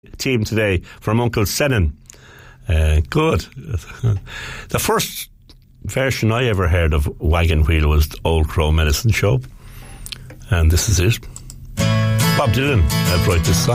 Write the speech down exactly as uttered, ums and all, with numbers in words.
team today from Uncle Senan. Uh, good. The first version I ever heard of Wagon Wheel was the Old Crow Medicine Show, and this is it. Bob Dylan helped write this song.